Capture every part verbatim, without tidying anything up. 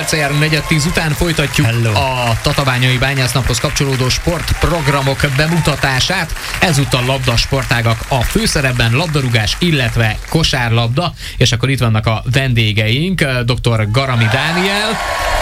perccel járunk negyed tíz után, folytatjuk Hello. a Tatabányai Bányásznaphoz kapcsolódó sportprogramok bemutatását. Ezúttal labdasportágak a főszerepben, labdarúgás, illetve kosárlabda, és akkor itt vannak a vendégeink, dr. Garami Dániel,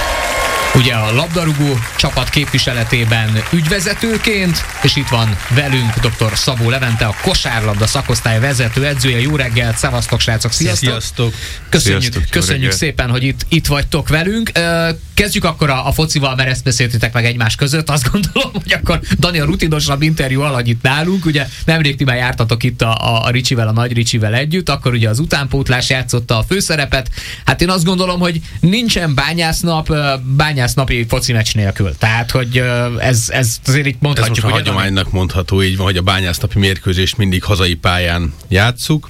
ugye a labdarúgó csapat képviseletében ügyvezetőként, és itt van velünk dr. Szabó Levente, a kosárlabda szakosztály vezető edzője. Jó reggelt, szevasztok srácok, sziasztok! Sziasztok! Köszönjük, Sziasztok, köszönjük szépen, hogy itt, itt vagytok velünk. Kezdjük akkor a, a focival, mert ezt beszéltétek meg egymás között. Azt gondolom, hogy akkor Dani a rutinosabb interjú alatt itt nálunk. Ugye nemrég ti már jártatok itt a, a Ricsivel, a Nagy Ricsivel együtt, akkor ugye az utánpótlás játszotta a főszerepet. Hát én azt gondolom, hogy nincsen bányásznap, bányásznapi foci meccs nélkül. Tehát, hogy ez, ez azért így mondhatjuk. Ez most a hagyománynak Dani... mondható, így van, hogy a bányásznapi mérkőzést mindig hazai pályán játsszuk.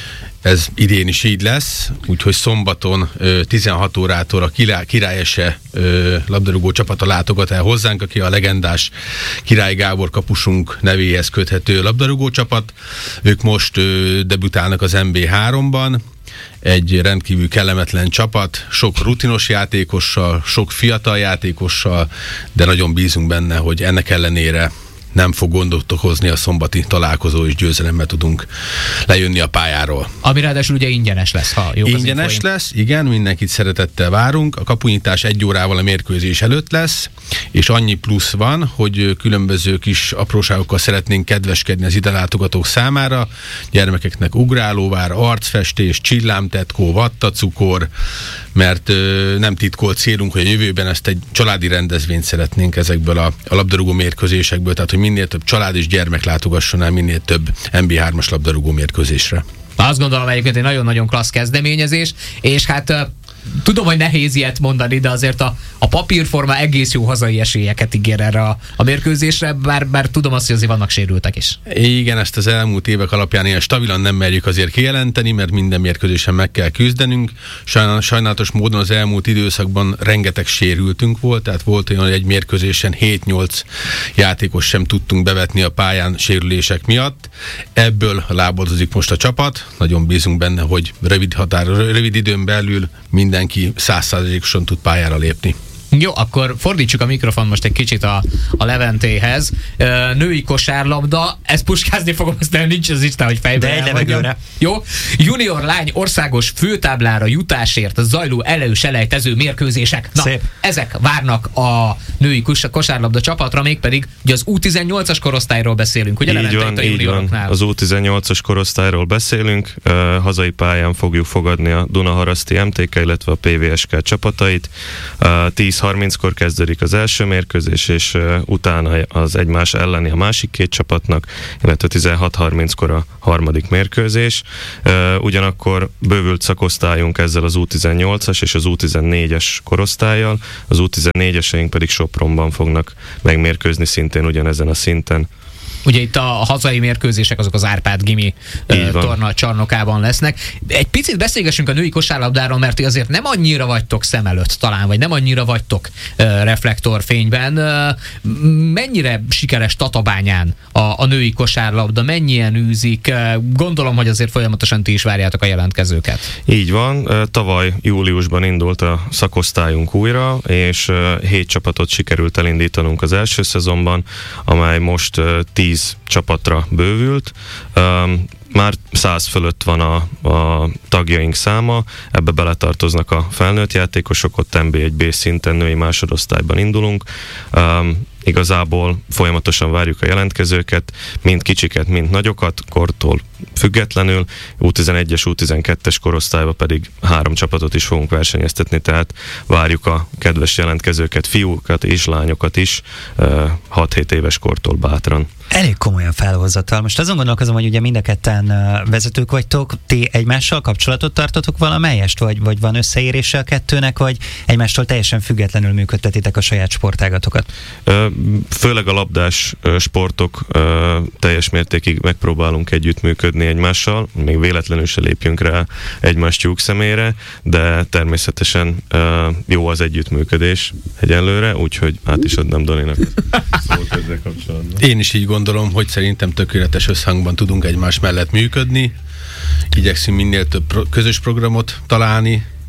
Ez idén is így lesz, úgyhogy szombaton tizenhat órától a Királyese labdarúgó csapata látogat el hozzánk, aki a legendás Király Gábor kapusunk nevéhez köthető labdarúgó csapat. Ők most debütálnak az en bé háromban, egy rendkívül kellemetlen csapat, sok rutinos játékossal, sok fiatal játékossal, de nagyon bízunk benne, hogy ennek ellenére nem fog gondot okozni a szombati találkozó, és győzelemmel tudunk lejönni a pályáról. Ami ráadásul ugye ingyenes lesz, ha jó. Ingyenes lesz, igen, mindenkit szeretettel várunk. A kapunyítás egy órával a mérkőzés előtt lesz, és annyi plusz van, hogy különböző kis apróságokkal szeretnénk kedveskedni az ide látogatók számára. Gyermekeknek ugrálóvár, arcfestés, csillámtetkó, vattacukor, mert ö, nem titkolt célunk, hogy a jövőben ezt egy családi rendezvényt szeretnénk ezekből a, a labdarúgó mérkőzésekből, tehát hogy minél több család és gyermek látogasson el minél több en bé hármas labdarúgó mérkőzésre. Azt gondolom egyébként egy nagyon-nagyon klassz kezdeményezés, és hát tudom, hogy nehéz ilyet mondani, de azért a, a papírforma egész jó hazai esélyeket ígér erre a, a mérkőzésre, bár, bár tudom azt, hogy azért vannak sérültek is. Igen, ezt az elmúlt évek alapján ilyen stabilan nem merjük azért kijelenteni, mert minden mérkőzésen meg kell küzdenünk. Sajnálatos módon az elmúlt időszakban rengeteg sérültünk volt, tehát volt olyan, hogy egy mérkőzésen hét-nyolc játékos sem tudtunk bevetni a pályán sérülések miatt. Ebből lábadozik most a csapat. Nagyon bízunk benne, hogy rövid határ, rövid időn belül mindenki száz százalékosan tud pályára lépni. Jó, akkor fordítsuk a mikrofon most egy kicsit a, a Leventéhez. Női kosárlabda, ezt puskázni fogom, ezt nem nincs az Isten, hogy fejben de egy levegőre. Jó, junior lány országos főtáblára jutásért zajló elő-selejtező mérkőzések. Na, szép. Ezek várnak a női kosárlabda csapatra, mégpedig ugye az U tizennyolcas korosztályról beszélünk, ugye így van, a így van. Az U tizennyolcas korosztályról beszélünk, uh, hazai pályán fogjuk fogadni a Dunaharaszti em té ká, illetve a pé vé es ká csapatait. Uh, tíz harminckor kezdődik az első mérkőzés, és uh, utána az egymás elleni a másik két csapatnak, illetve tizenhat harminckor a harmadik mérkőzés. Uh, ugyanakkor bővült szakosztályunk ezzel az U tizennyolcas és az U tizennégyes korosztállyal, az U tizennégyeseink pedig Sopronban fognak megmérkőzni szintén ugyanezen a szinten. Ugye itt a hazai mérkőzések azok az Árpád Gimi uh, torna csarnokában lesznek. Egy picit beszélgessünk a női kosárlabdáról, mert azért nem annyira vagytok szem előtt talán, vagy nem annyira vagytok uh, reflektorfényben. Uh, mennyire sikeres Tatabányán a, a női kosárlabda? Mennyien űzik? Uh, gondolom, hogy azért folyamatosan ti is várjátok a jelentkezőket. Így van. Uh, tavaly júliusban indult a szakosztályunk újra, és uh, hét csapatot sikerült elindítanunk az első szezonban, amely most uh, tíz csapatra bővült. Um, már száz fölött van a, a tagjaink száma, ebbe beletartoznak a felnőtt játékosok, ott en bé egy bé szinten női másodosztályban indulunk. Um, igazából folyamatosan várjuk a jelentkezőket, mind kicsiket, mind nagyokat, kortól függetlenül. U tizenegyes, U tizenkettes korosztályba pedig három csapatot is fogunk versenyeztetni, tehát várjuk a kedves jelentkezőket, fiúkat és lányokat is, hat-hét éves kortól bátran. Elég komolyan felhozatal. Most azon gondolkozom, hogy ugye mind a ketten vezetők vagytok, ti egymással kapcsolatot tartotok valamelyest, vagy, vagy van összeérése a kettőnek, vagy egymástól teljesen függetlenül működtetitek a saját sportágatokat? Főleg a labdás sportok teljes mértékig megpróbálunk együttműködni egymással, még véletlenül se lépjünk rá egymás tyúk szemére, de természetesen jó az együttműködés egyenlőre, úgyhogy át is adnám Daninak szót ezzel kapcsolatban. Én is így gondolom, hogy szerintem tökéletes összhangban tudunk egymás mellett működni. Igyekszünk minél több pro- közös programot találni,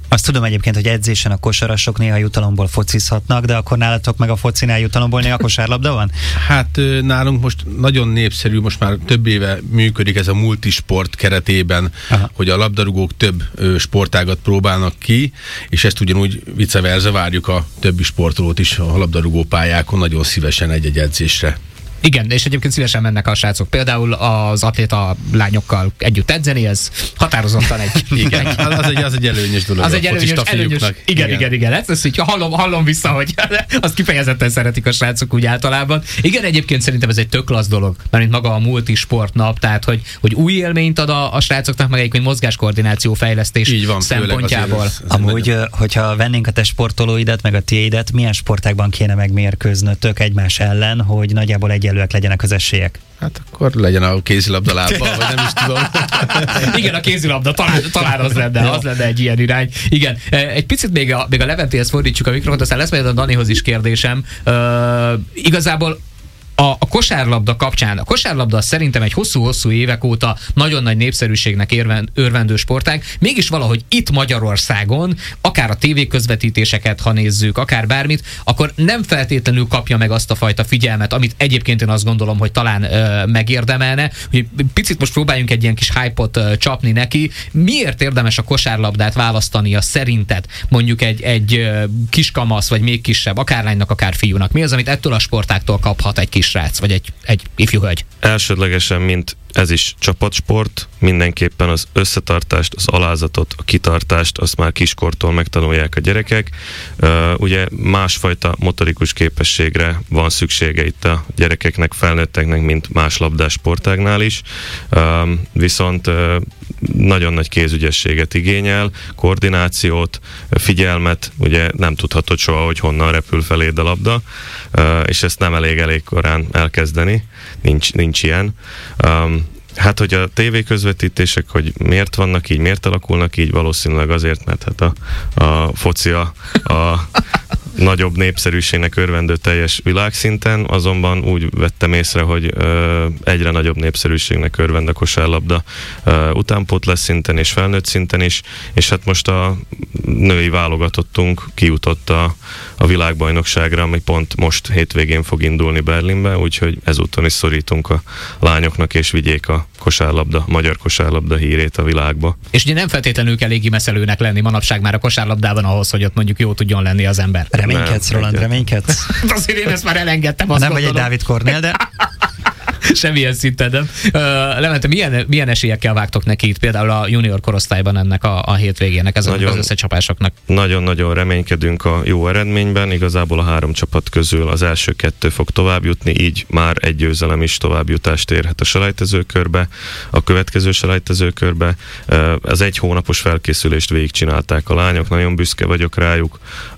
Azt tudom egyébként, hogy edzésen a kosarasok néha jutalomból focizhatnak, de akkor nálatok meg a focinál jutalomból néha kosárlabda van? Hát nálunk most nagyon népszerű, most már több éve működik ez a multisport keretében, aha, hogy a labdarúgók több sportágat próbálnak ki, és ezt ugyanúgy vice versa várjuk a többi sportolót is a labdarúgó pályákon nagyon szívesen egy-egy edzésre. Igen, és egyébként szívesen mennek a srácok például az atléta lányokkal együtt edzeni, ez határozottan egy... Igen, egy, az, egy, az egy előnyös dolog. Az egy előnyös, előnyös igen, igen, igen, igen. Ezt, ezt így hallom, hallom vissza, hogy azt kifejezetten szeretik a srácok úgy általában. Igen, egyébként szerintem ez egy tök klassz dolog, mert maga a multisportnap, tehát hogy, hogy új élményt ad a, a srácoknak, meg egyébként mozgáskoordináció fejlesztés így van, szempontjából. Ez, ez amúgy, nagyon... hogyha vennénk a te sportolóidat, meg a tiédet, milyen sportákban kéne megmérkőznötök egymás ellen, hogy nagyjából egy legyenek az esélyek? Hát akkor legyen a kézilabda lábbal, vagy nem is tudom. Igen, a kézilabda, talán, talán az lenne, az lenne egy ilyen irány. Igen, egy picit még a, még a Leventéhez fordítsuk a mikrofont, aztán lesz majd a Danihoz is kérdésem. Uh, igazából A, a kosárlabda kapcsán, a kosárlabda szerintem egy hosszú-hosszú évek óta nagyon nagy népszerűségnek érven, örvendő sportág, mégis valahogy itt Magyarországon, akár a tévéközvetítéseket, ha nézzük, akár bármit, akkor nem feltétlenül kapja meg azt a fajta figyelmet, amit egyébként én azt gondolom, hogy talán ö, megérdemelne, hogy picit most próbáljunk egy ilyen kis hype-ot ö, csapni neki. Miért érdemes a kosárlabdát választania szerinted mondjuk egy, egy ö, kiskamasz, vagy még kisebb, akár lánynak, akár fiúnak? Mi az, amit ettől a sportáktól kaphat egy kis srác, vagy egy, egy ifjú hölgy? Elsődlegesen, mint ez is csapatsport, mindenképpen az összetartást, az alázatot, a kitartást, azt már kiskortól megtanulják a gyerekek. Uh, ugye másfajta motorikus képességre van szüksége itt a gyerekeknek, felnőtteknek, mint más labdás sportágnál is. Uh, viszont uh, nagyon nagy kézügyességet igényel, koordinációt, figyelmet, ugye nem tudhatod soha, hogy honnan repül feléd a labda, uh, és ezt nem elég elég korán elkezdeni, nincs, nincs ilyen. Um, Hát, hogy a tévéközvetítések, hogy miért vannak így, miért alakulnak így, valószínűleg azért, mert hát a, a foci a, a nagyobb népszerűségnek örvendő teljes világszinten, azonban úgy vettem észre, hogy ö, egyre nagyobb népszerűségnek örvend a kosárlabda ö, utánpótlás szinten és felnőtt szinten is, és hát most a női válogatottunk kijutott a, a világbajnokságra, ami pont most hétvégén fog indulni Berlinbe, úgyhogy ezúton is szorítunk a lányoknak, és vigyék a kosárlabda, magyar kosárlabda hírét a világba. És ugye nem feltétlenül kell égi messzelőnek lenni manapság már a kosárlabdában ahhoz, hogy ott mondjuk jó tudjon lenni az ember. Reménykedsz, Roland, reménykedsz? Azért én ezt már elengedtem. Azt nem gondolom. vagy egy Dávid Kornél, de... Semmilyen szinten nem. Uh, Levente, milyen, milyen esélyekkel vágtok neki itt például a junior korosztályban ennek a, a hétvégének, ezeknek az összecsapásoknak? Nagyon-nagyon reménykedünk a jó eredményben. Igazából a három csapat közül az első kettő fog tovább jutni, így már egy győzelem is továbbjutást érhet a selejtezőkörbe, a következő selejtezőkörbe. Az egy hónapos felkészülést végigcsinálták a lányok, nagyon büszke vagyok rájuk,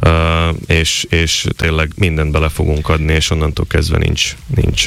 és, és tényleg mindent bele fogunk adni, és onnantól kezdve nincs, nincs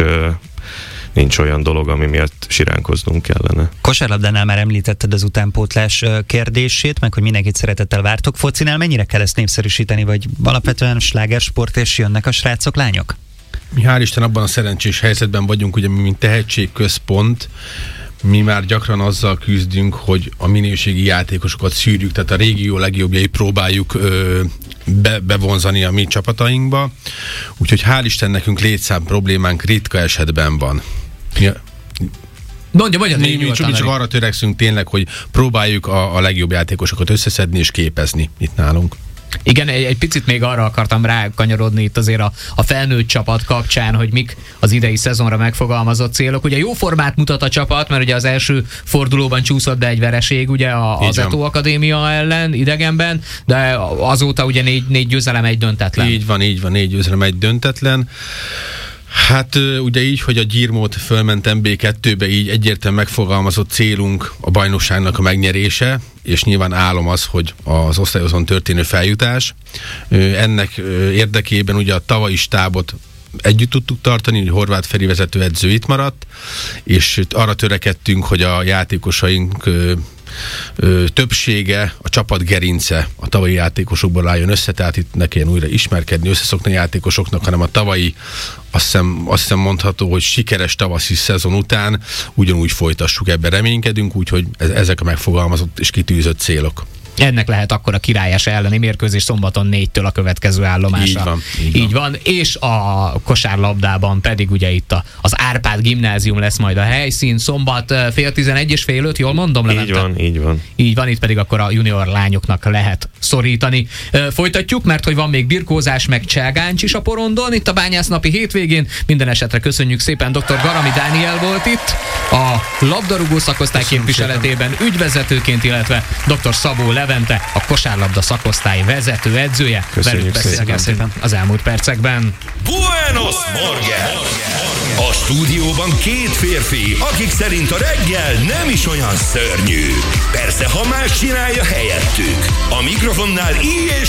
nincs olyan dolog, ami miatt siránkoznunk kellene. Kosárlabdánál már említetted az utánpótlás kérdését, meg hogy mindenkit szeretettel vártok. Focinál mennyire kell ezt népszerűsíteni, vagy alapvetően slágersport, és jönnek a srácok, lányok? Mi hál' Isten abban a szerencsés helyzetben vagyunk, ugye mi mint tehetségközpont, mi már gyakran azzal küzdünk, hogy a minőségi játékosokat szűrjük, tehát a régió legjobbjai próbáljuk ö, be, bevonzani a mi csapatainkba. Úgyhogy hál' Isten nekünk létszám problémánk ritka esetben van. Ja. Mondja, mondja, mi, mi csak, csak arra törekszünk tényleg, hogy próbáljuk a, a legjobb játékosokat összeszedni és képezni itt nálunk. Igen, egy, egy picit még arra akartam rákanyarodni itt azért a, a felnőtt csapat kapcsán, hogy mik az idei szezonra megfogalmazott célok. Ugye jó formát mutat a csapat, mert ugye az első fordulóban csúszott be egy vereség ugye a, az Eto Akadémia ellen idegenben, de azóta ugye négy, négy győzelem, egy döntetlen. Így van, így van, négy győzelem, egy döntetlen. Hát ugye így, hogy a Gyirmót fölment em bé kettőbe, így egyértelműen megfogalmazott célunk a bajnokságnak a megnyerése, és nyilván álom az, hogy az osztályozón történő feljutás. Ennek érdekében ugye a tavalyi stábot együtt tudtuk tartani, hogy Horváth Feri vezetőedző itt maradt, és arra törekedtünk, hogy a játékosaink ö, ö, többsége, a csapat gerince a tavalyi játékosokból álljon össze, tehát itt ne kelljen újra ismerkedni, összeszokni a játékosoknak, hanem a tavalyi, azt hiszem, azt hiszem mondható, hogy sikeres tavaszi szezon után ugyanúgy folytassuk, ebben reménykedünk, úgyhogy ezek a megfogalmazott és kitűzött célok. Ennek lehet akkor a Királyese elleni mérkőzés szombaton négytől a következő állomása. Így van. Így, így van. van. És a kosárlabdában pedig ugye itt a, az Árpád gimnázium lesz majd a helyszín, szombat fél tizenegy és fél öt, jól mondom, Levente? Így van, így van. Így van, itt pedig akkor a junior lányoknak lehet szorítani. Folytatjuk, mert hogy van még birkózás, meg cselgáncs is a porondon, itt a bányásznapi hétvégén. Minden esetre köszönjük szépen, dr. Garami Dániel volt itt, a labdarúgó szakosztály képviseletében ügyvezetőként, illetve dr. Szabó Levente, a kosárlabda szakosztály vezető edzője. Köszönjük szépen az elmúlt percekben. Buenos Morgen! A stúdióban két férfi, akik szerint a reggel nem is olyan szörnyű. Persze, ha más csinálja helyettük. A mikrofonnál I és